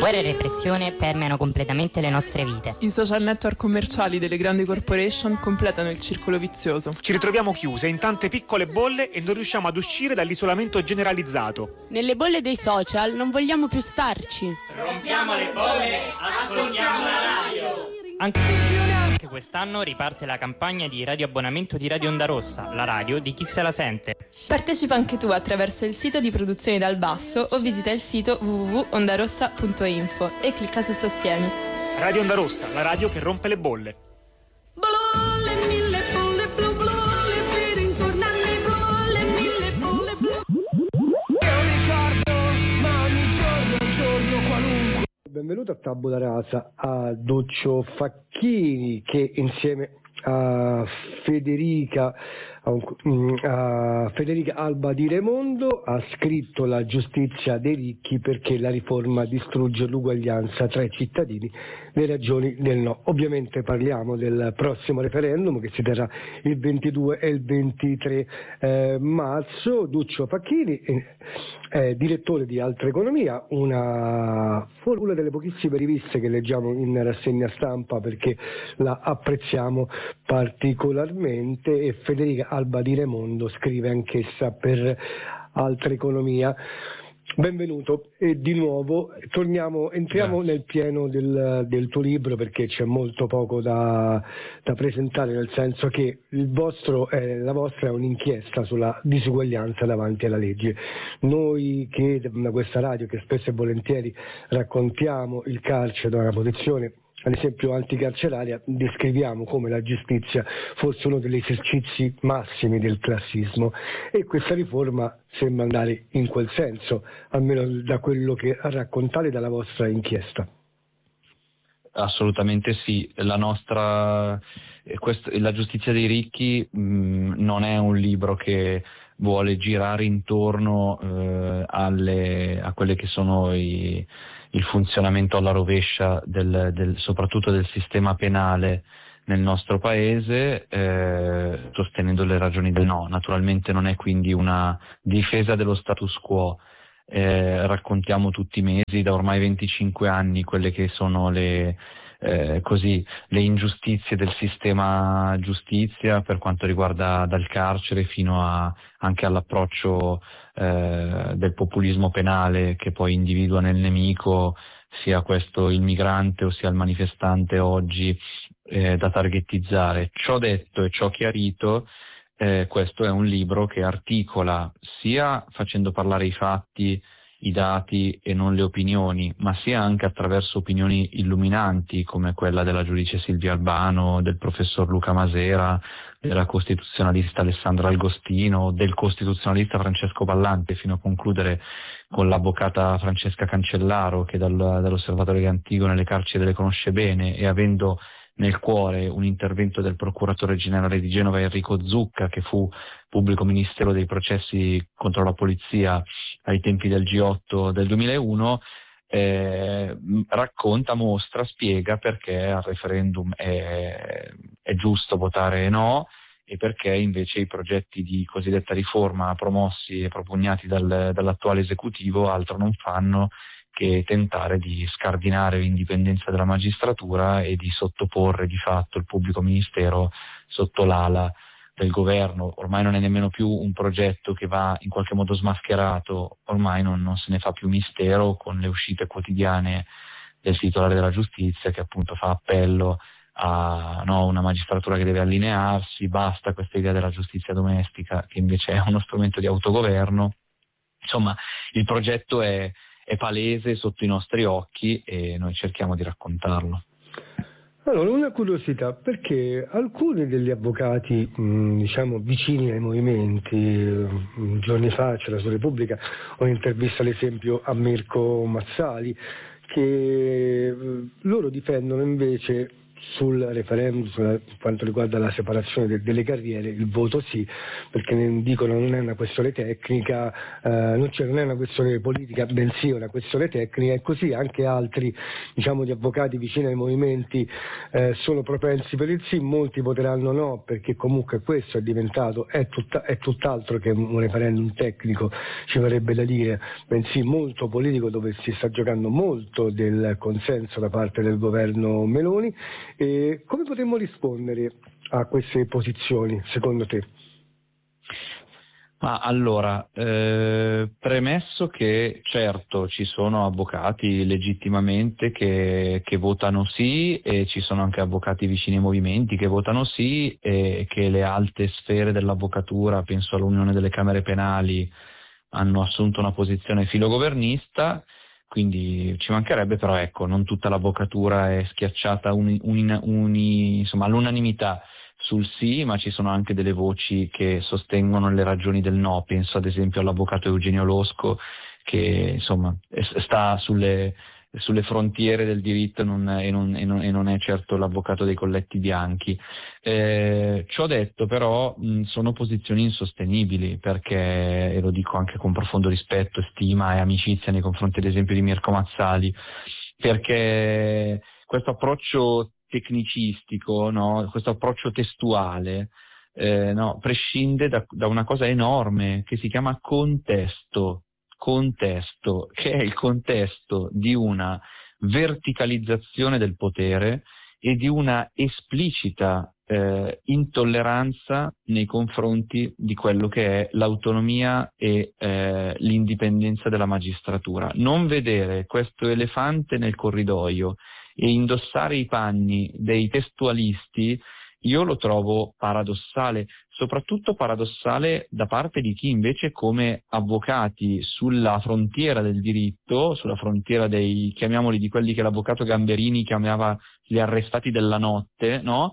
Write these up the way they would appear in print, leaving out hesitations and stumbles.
Guerra e repressione permeano completamente le nostre vite. I social network commerciali delle grandi corporation completano il circolo vizioso. Ci ritroviamo chiuse in tante piccole bolle e non riusciamo ad uscire dall'isolamento generalizzato. Nelle bolle dei social non vogliamo più starci. Rompiamo le bolle, ascoltiamo la radio. Anche quest'anno riparte la campagna di radioabbonamento di Radio Onda Rossa, la radio di chi se la sente. Partecipa anche tu attraverso il sito di Produzioni dal Basso o visita il sito www.ondarossa.info e clicca su Sostieni. Radio Onda Rossa, la radio che rompe le bolle. Benvenuto a Tabula Rasa, a Duccio Facchini che insieme a Federica Alba di Raimondo ha scritto La giustizia dei ricchi perché la riforma distrugge l'uguaglianza tra i cittadini, le ragioni del no. Ovviamente parliamo del prossimo referendum che si terrà il 22 e il 23 marzo. Duccio Facchini è direttore di Altra Economia, una delle pochissime riviste che leggiamo in rassegna stampa perché la apprezziamo particolarmente, e Federica Alba di Raimondo scrive anch'essa per Altra Economia. Benvenuto e di nuovo entriamo nel pieno del tuo libro perché c'è molto poco da presentare, nel senso che la vostra è un'inchiesta sulla disuguaglianza davanti alla legge. Noi che da questa radio che spesso e volentieri raccontiamo il carcere da una posizione ad esempio anticarceraria, descriviamo come la giustizia fosse uno degli esercizi massimi del classismo, e questa riforma sembra andare in quel senso, almeno da quello che raccontate dalla vostra inchiesta. Assolutamente sì, la giustizia dei ricchi non è un libro che vuole girare intorno a quelle che sono il funzionamento alla rovescia soprattutto del sistema penale nel nostro paese, sostenendo le ragioni del no. Naturalmente non è quindi una difesa dello status quo. Raccontiamo tutti i mesi, da ormai 25 anni, quelle che sono le ingiustizie del sistema giustizia per quanto riguarda dal carcere fino anche all'approccio del populismo penale, che poi individua nel nemico sia questo il migrante o sia il manifestante oggi da targetizzare. Ciò detto e ciò chiarito, questo è un libro che articola sia facendo parlare i fatti, i dati e non le opinioni, ma sia anche attraverso opinioni illuminanti come quella della giudice Silvia Albano, del professor Luca Masera, della costituzionalista Alessandra Agostino, del costituzionalista Francesco Ballante, fino a concludere con l'avvocata Francesca Cancellaro, che dall'Osservatorio di Antigone le carceri le conosce bene, e avendo nel cuore un intervento del procuratore generale di Genova Enrico Zucca, che fu pubblico ministero dei processi contro la polizia ai tempi del G8 del 2001, racconta, mostra, spiega perché al referendum è giusto votare no, e perché invece i progetti di cosiddetta riforma promossi e propugnati dall'attuale esecutivo altro non fanno che tentare di scardinare l'indipendenza della magistratura e di sottoporre di fatto il pubblico ministero sotto l'ala del governo. Ormai non è nemmeno più un progetto che va in qualche modo smascherato, ormai non se ne fa più mistero, con le uscite quotidiane del titolare della giustizia che appunto fa appello a una magistratura che deve allinearsi, basta questa idea della giustizia domestica che invece è uno strumento di autogoverno. Insomma, il progetto è palese sotto i nostri occhi e noi cerchiamo di raccontarlo. Allora, una curiosità, perché alcuni degli avvocati vicini ai movimenti, giorni fa c'era su Repubblica un'intervista ad esempio a Mirko Mazzali, che loro difendono invece sul referendum per quanto riguarda la separazione delle carriere il voto sì, perché dicono non è una questione tecnica, non è una questione politica, bensì una questione tecnica, e così anche altri di avvocati vicini ai movimenti sono propensi per il sì. Molti voteranno no, perché comunque questo è tutt'altro che un referendum tecnico, ci verrebbe da dire, bensì molto politico, dove si sta giocando molto del consenso da parte del governo Meloni. E come potremmo rispondere a queste posizioni, secondo te? Ma allora, premesso che certo ci sono avvocati legittimamente che votano sì, e ci sono anche avvocati vicini ai movimenti che votano sì, e che le alte sfere dell'avvocatura, penso all'Unione delle Camere Penali, hanno assunto una posizione filogovernista. Quindi ci mancherebbe, però ecco, non tutta l'avvocatura è schiacciata all'unanimità sul sì, ma ci sono anche delle voci che sostengono le ragioni del no. Penso ad esempio all'avvocato Eugenio Losco, che insomma sta sulle frontiere del diritto e non è certo l'avvocato dei colletti bianchi. Ciò detto, però, sono posizioni insostenibili, perché, e lo dico anche con profondo rispetto, stima e amicizia nei confronti ad esempio di Mirko Mazzali, perché questo approccio tecnicistico, no? Questo approccio testuale prescinde da una cosa enorme che si chiama contesto, che è il contesto di una verticalizzazione del potere e di una esplicita intolleranza nei confronti di quello che è l'autonomia e l'indipendenza della magistratura. Non vedere questo elefante nel corridoio e indossare i panni dei testualisti, io lo trovo paradossale, soprattutto paradossale da parte di chi invece, come avvocati sulla frontiera del diritto, sulla frontiera dei, chiamiamoli, di quelli che l'avvocato Gamberini chiamava gli arrestati della notte, no?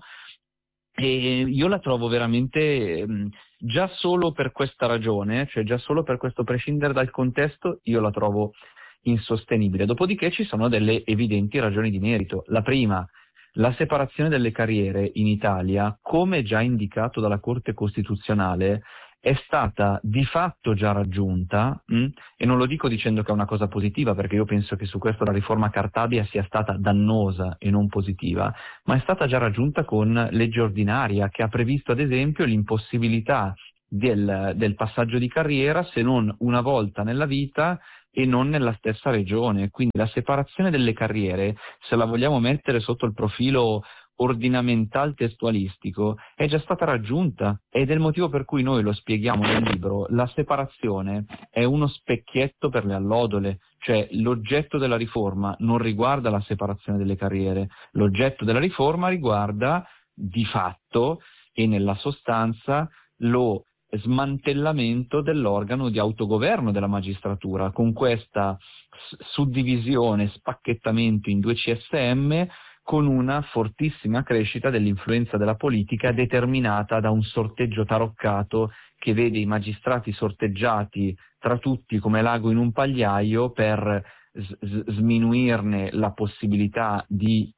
E io la trovo veramente, già solo per questa ragione, cioè già solo per questo prescindere dal contesto, io la trovo insostenibile. Dopodiché ci sono delle evidenti ragioni di merito. La prima: la separazione delle carriere in Italia, come già indicato dalla Corte Costituzionale, è stata di fatto già raggiunta, e non lo dico dicendo che è una cosa positiva, perché io penso che su questo la riforma Cartabia sia stata dannosa e non positiva, ma è stata già raggiunta con legge ordinaria, che ha previsto ad esempio l'impossibilità del passaggio di carriera se non una volta nella vita e non nella stessa regione. Quindi la separazione delle carriere, se la vogliamo mettere sotto il profilo ordinamental testualistico, è già stata raggiunta, ed è il motivo per cui noi lo spieghiamo nel libro. La separazione è uno specchietto per le allodole, cioè l'oggetto della riforma non riguarda la separazione delle carriere, l'oggetto della riforma riguarda di fatto e nella sostanza lo smantellamento dell'organo di autogoverno della magistratura, con questa suddivisione, spacchettamento in 2 CSM, con una fortissima crescita dell'influenza della politica, determinata da un sorteggio taroccato che vede i magistrati sorteggiati tra tutti come l'ago in un pagliaio, per sminuirne la possibilità di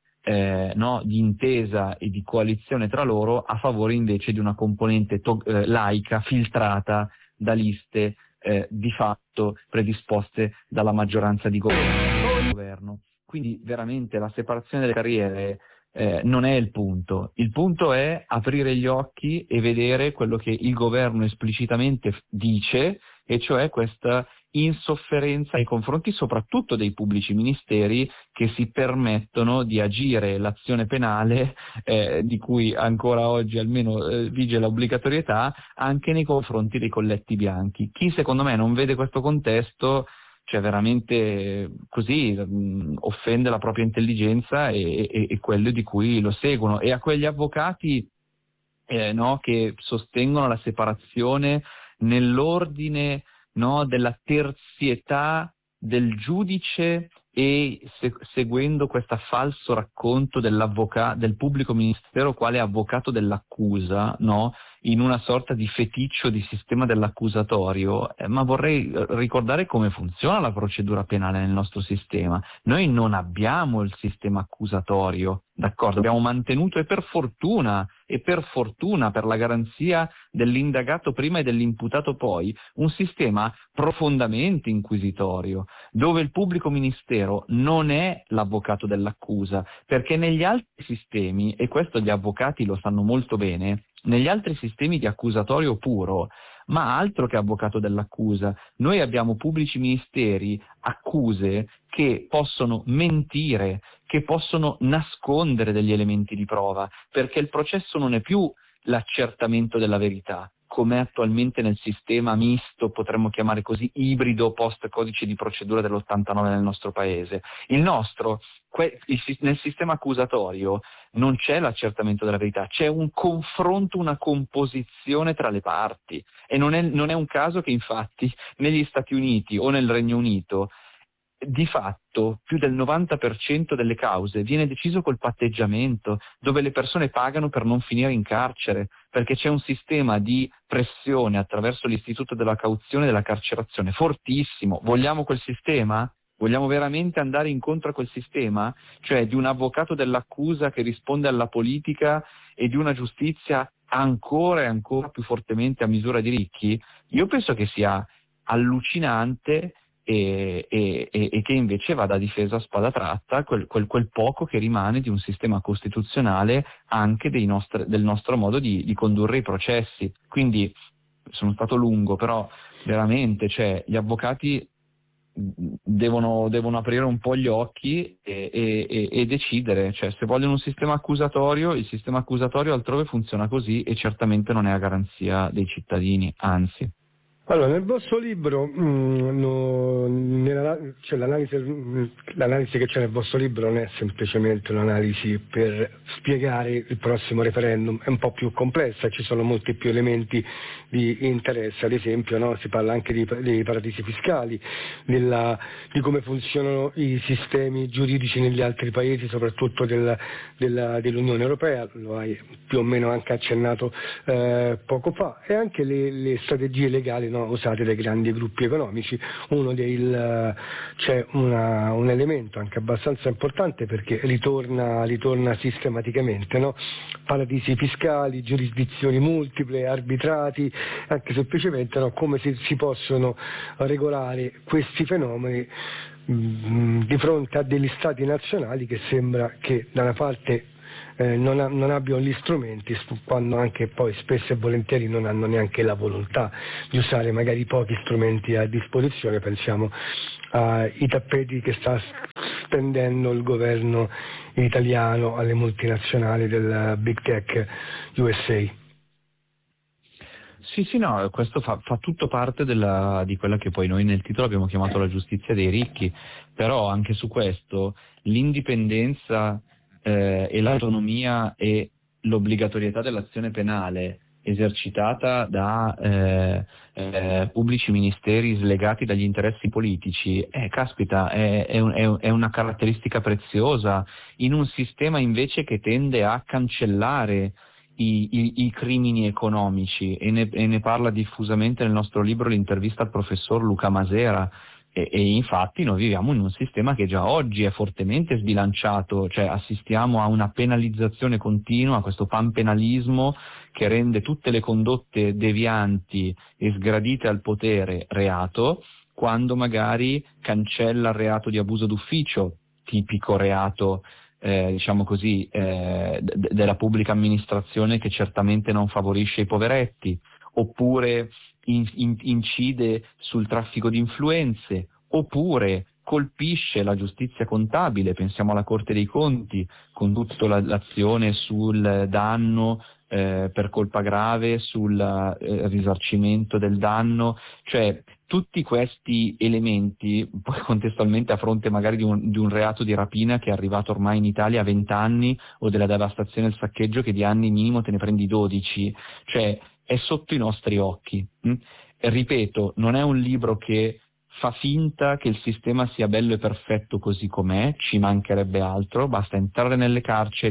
intesa e di coalizione tra loro, a favore invece di una componente laica, filtrata da liste di fatto predisposte dalla maggioranza di governo. Quindi veramente la separazione delle carriere non è il punto è aprire gli occhi e vedere quello che il governo esplicitamente dice, e cioè questa insofferenza nei confronti soprattutto dei pubblici ministeri, che si permettono di agire l'azione penale, di cui ancora oggi almeno vige l'obbligatorietà, anche nei confronti dei colletti bianchi. Chi secondo me non vede questo contesto, cioè veramente così, offende la propria intelligenza e quello di cui lo seguono. E a quegli avvocati che sostengono la separazione nell'ordine della terzietà del giudice e seguendo questo falso racconto del pubblico ministero quale avvocato dell'accusa, in una sorta di feticcio di sistema dell'accusatorio, ma vorrei ricordare come funziona la procedura penale nel nostro sistema. Noi non abbiamo il sistema accusatorio, d'accordo? Abbiamo mantenuto, e per fortuna per la garanzia dell'indagato prima e dell'imputato poi, un sistema profondamente inquisitorio, dove il pubblico ministero non è l'avvocato dell'accusa, perché negli altri sistemi, e questo gli avvocati lo sanno molto bene, negli altri sistemi di accusatorio puro, ma altro che avvocato dell'accusa, noi abbiamo pubblici ministeri, accuse che possono mentire, che possono nascondere degli elementi di prova, perché il processo non è più l'accertamento della verità, come attualmente nel sistema misto, potremmo chiamare così, ibrido post codice di procedura dell'89 nel nostro paese. Il nostro, nel sistema accusatorio, non c'è l'accertamento della verità, c'è un confronto, una composizione tra le parti, e non è un caso che infatti negli Stati Uniti o nel Regno Unito di fatto più del 90% delle cause viene deciso col patteggiamento, dove le persone pagano per non finire in carcere, perché c'è un sistema di pressione attraverso l'istituto della cauzione e della carcerazione fortissimo. Vogliamo quel sistema? Vogliamo veramente andare incontro a quel sistema? Cioè di un avvocato dell'accusa che risponde alla politica e di una giustizia ancora e ancora più fortemente a misura di ricchi? Io penso che sia allucinante e che invece vada difesa a spada tratta quel poco che rimane di un sistema costituzionale anche del nostro modo di condurre i processi. Quindi sono stato lungo, però veramente, cioè, gli avvocati devono aprire un po' gli occhi e decidere, cioè, se vogliono un sistema accusatorio, il sistema accusatorio altrove funziona così e certamente non è a garanzia dei cittadini, anzi. Allora, nel vostro libro, l'analisi che c'è nel vostro libro non è semplicemente un'analisi per spiegare il prossimo referendum, è un po' più complessa, ci sono molti più elementi di interesse, ad esempio, no? Si parla anche dei paradisi fiscali, di come funzionano i sistemi giuridici negli altri paesi, soprattutto dell'Unione Europea, lo hai più o meno anche accennato poco fa, e anche le strategie legali, no, usate dai grandi gruppi economici. C'è un elemento anche abbastanza importante, perché ritorna sistematicamente, no? Paradisi fiscali, giurisdizioni multiple, arbitrati, anche semplicemente, no, come si possono regolare questi fenomeni di fronte a degli stati nazionali che sembra che da una parte non abbiano gli strumenti, quando anche poi spesso e volentieri non hanno neanche la volontà di usare magari pochi strumenti a disposizione. Pensiamo ai tappeti che sta spendendo il governo italiano alle multinazionali del Big Tech USA. Sì, no, questo fa tutto parte di quella che poi noi nel titolo abbiamo chiamato la giustizia dei ricchi, però anche su questo l'indipendenza e l'autonomia e l'obbligatorietà dell'azione penale esercitata da pubblici ministeri slegati dagli interessi politici, caspita, è una caratteristica preziosa in un sistema invece che tende a cancellare i crimini economici, e ne parla diffusamente nel nostro libro l'intervista al professor Luca Masera. E infatti noi viviamo in un sistema che già oggi è fortemente sbilanciato, cioè assistiamo a una penalizzazione continua, a questo panpenalismo che rende tutte le condotte devianti e sgradite al potere reato, quando magari cancella il reato di abuso d'ufficio, tipico reato diciamo così della pubblica amministrazione, che certamente non favorisce i poveretti, oppure incide sul traffico di influenze, oppure colpisce la giustizia contabile. Pensiamo alla Corte dei Conti con tutta l'azione sul danno per colpa grave, sul risarcimento del danno, cioè tutti questi elementi, poi contestualmente a fronte magari di un reato di rapina che è arrivato ormai in Italia a 20 anni, o della devastazione e il saccheggio che di anni minimo te ne prendi 12, cioè è sotto i nostri occhi. Ripeto, non è un libro che fa finta che il sistema sia bello e perfetto così com'è, ci mancherebbe altro, basta entrare nelle carceri,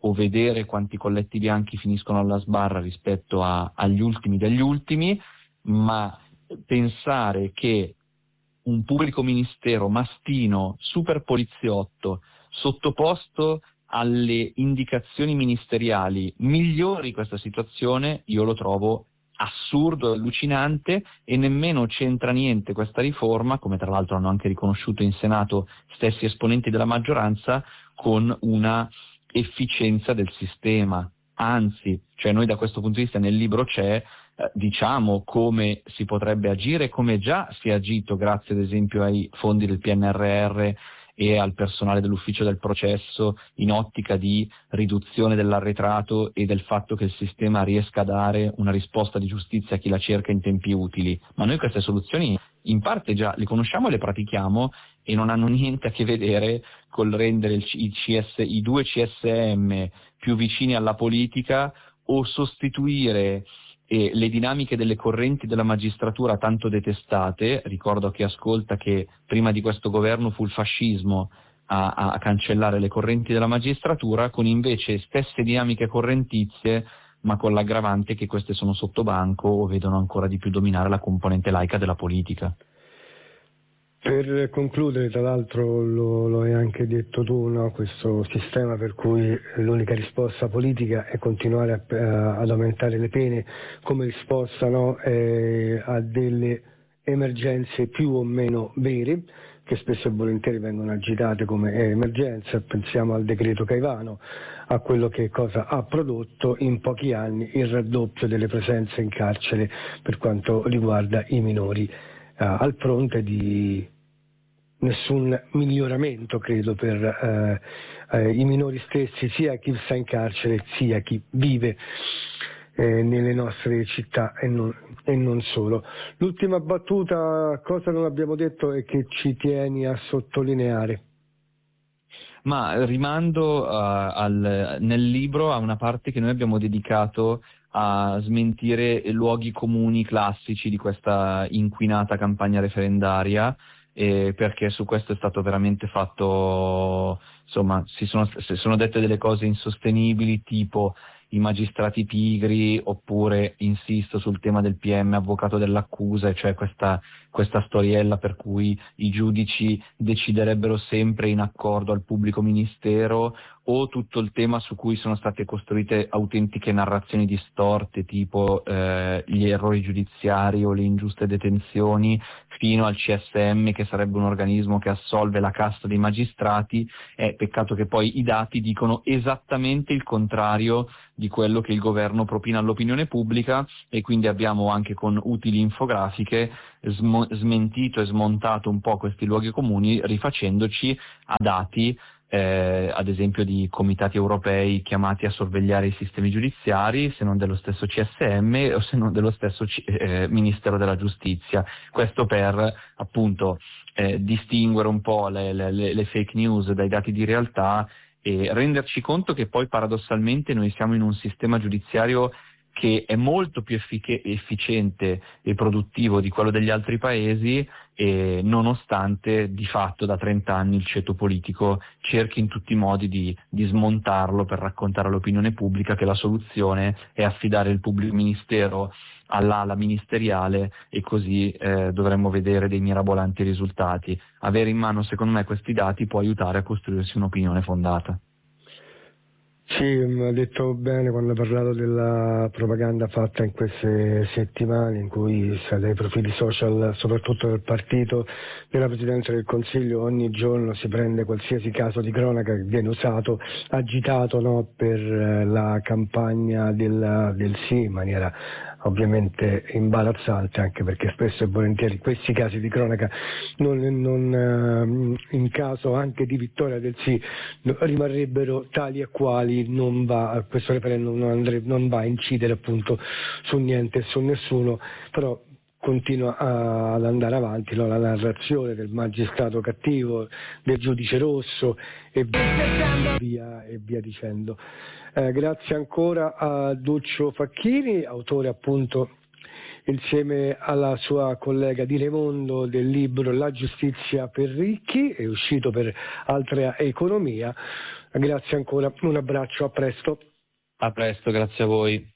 o vedere quanti colletti bianchi finiscono alla sbarra rispetto agli ultimi degli ultimi, ma pensare che un pubblico ministero mastino, super poliziotto, sottoposto alle indicazioni ministeriali migliori questa situazione, io lo trovo assurdo e allucinante, e nemmeno c'entra niente questa riforma, come tra l'altro hanno anche riconosciuto in Senato stessi esponenti della maggioranza, con una efficienza del sistema. Anzi, cioè noi da questo punto di vista nel libro c'è diciamo come si potrebbe agire, come già si è agito grazie ad esempio ai fondi del PNRR e al personale dell'ufficio del processo, in ottica di riduzione dell'arretrato e del fatto che il sistema riesca a dare una risposta di giustizia a chi la cerca in tempi utili. Ma noi queste soluzioni in parte già le conosciamo e le pratichiamo, e non hanno niente a che vedere col rendere i due CSM più vicini alla politica, o sostituire le dinamiche delle correnti della magistratura tanto detestate. Ricordo a chi ascolta che prima di questo governo fu il fascismo a cancellare le correnti della magistratura, con invece stesse dinamiche correntizie, ma con l'aggravante che queste sono sotto banco o vedono ancora di più dominare la componente laica della politica. Per concludere, tra l'altro lo hai anche detto tu, no? Questo sistema per cui l'unica risposta politica è continuare ad aumentare le pene come risposta, no? A delle emergenze più o meno vere, che spesso e volentieri vengono agitate come emergenza. Pensiamo al decreto Caivano, a quello che cosa ha prodotto in pochi anni: il raddoppio delle presenze in carcere per quanto riguarda i minori, al fronte di nessun miglioramento, credo, per i minori stessi, sia chi sta in carcere sia chi vive nelle nostre città e non solo. L'ultima battuta, cosa non abbiamo detto e che ci tieni a sottolineare? Ma rimando nel libro a una parte che noi abbiamo dedicato a smentire luoghi comuni classici di questa inquinata campagna referendaria, perché su questo è stato veramente fatto, insomma, si sono dette delle cose insostenibili, tipo i magistrati pigri, oppure insisto sul tema del PM avvocato dell'accusa, cioè questa storiella per cui i giudici deciderebbero sempre in accordo al pubblico ministero, o tutto il tema su cui sono state costruite autentiche narrazioni distorte, tipo gli errori giudiziari o le ingiuste detenzioni, fino al CSM, che sarebbe un organismo che assolve la casta dei magistrati. Peccato che poi i dati dicono esattamente il contrario di quello che il governo propina all'opinione pubblica, e quindi abbiamo anche con utili infografiche smentito e smontato un po' questi luoghi comuni, rifacendoci a dati ad esempio di comitati europei chiamati a sorvegliare i sistemi giudiziari, se non dello stesso CSM o se non dello stesso Ministero della Giustizia. Questo per appunto distinguere un po' le fake news dai dati di realtà, e renderci conto che poi paradossalmente noi siamo in un sistema giudiziario che è molto più efficiente e produttivo di quello degli altri paesi, e nonostante di fatto da 30 anni il ceto politico cerchi in tutti i modi di smontarlo per raccontare all'opinione pubblica che la soluzione è affidare il pubblico ministero all'ala ministeriale, e così dovremmo vedere dei mirabolanti risultati. Avere in mano, secondo me, questi dati può aiutare a costruirsi un'opinione fondata. Sì, ha detto bene quando ha parlato della propaganda fatta in queste settimane, in cui dai profili social, soprattutto del partito della Presidenza del Consiglio, ogni giorno si prende qualsiasi caso di cronaca che viene usato, agitato, no, per la campagna del sì, in maniera ovviamente imbarazzante, anche perché spesso e volentieri questi casi di cronaca in caso anche di vittoria del sì rimarrebbero tali e quali. Questo referendum non va a incidere appunto su niente e su nessuno, però continua ad andare avanti, no? La narrazione del magistrato cattivo, del giudice rosso e via dicendo. Grazie ancora a Duccio Facchini, autore appunto insieme alla sua collega di Raimondo del libro La giustizia per ricchi, è uscito per Altra Economia. Grazie ancora, un abbraccio, a presto. A presto, grazie a voi.